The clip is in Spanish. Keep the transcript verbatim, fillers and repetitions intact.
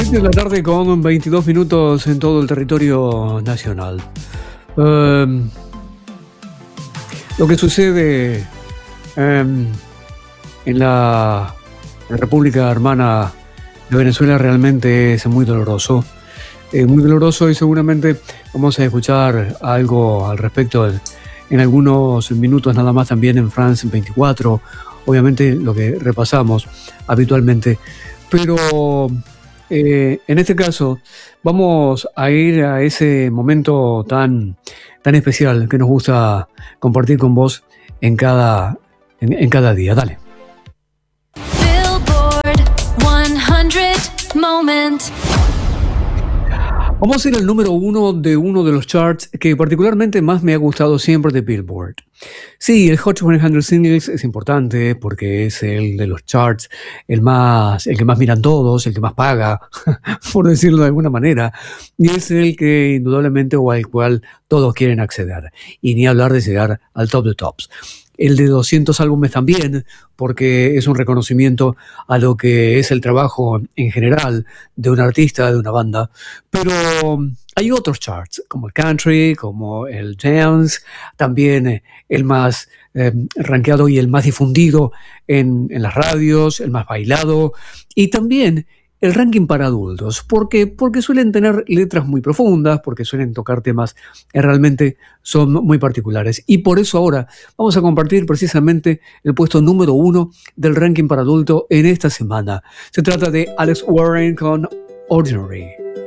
siete de la tarde con veintidós minutos en todo el territorio nacional. Um, lo que sucede um, en la, la República Hermana de Venezuela realmente es muy doloroso. Eh, muy doloroso y seguramente vamos a escuchar algo al respecto en, en algunos minutos nada más también en France veinticuatro. Obviamente lo que repasamos habitualmente. Pero eh, en este caso vamos a ir a ese momento tan, tan especial que nos gusta compartir con vos en cada, en, en cada día. Dale. Billboard cien Moment. Vamos a ir al número uno de uno de los charts que particularmente más me ha gustado siempre de Billboard. Sí, el Hot cien Singles es importante porque es el de los charts, el más, el que más miran todos, el que más paga, por decirlo de alguna manera, y es el que indudablemente o al cual todos quieren acceder. Y ni hablar de llegar al top de tops. El de doscientos álbumes también, porque es un reconocimiento a lo que es el trabajo en general de un artista, de una banda. Pero hay otros charts, como el country, como el dance, también el más eh, rankeado y el más difundido en, en las radios, el más bailado, y también el ranking para adultos. ¿Por qué? Porque suelen tener letras muy profundas, porque suelen tocar temas que realmente son muy particulares. Y por eso ahora vamos a compartir precisamente el puesto número uno del ranking para adulto en esta semana. Se trata de Alex Warren con Ordinary.